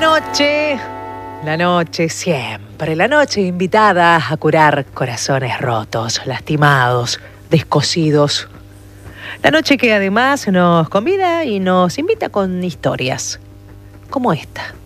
La noche siempre, la noche invitada a curar corazones rotos, lastimados, descosidos. La noche que además nos convida y nos invita con historias como esta.